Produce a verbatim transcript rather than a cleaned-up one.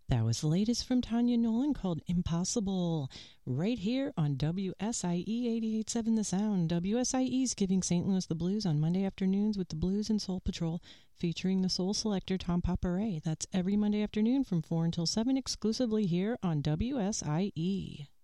That was the latest from Tanya Nolan called Impossible, right here on W S I E eighty-eight point seven The Sound. W S I E is giving Saint Louis the blues on Monday afternoons with the Blues and Soul Patrol, featuring the soul selector Tom Paparay. That's every Monday afternoon from four until seven, exclusively here on W S I E.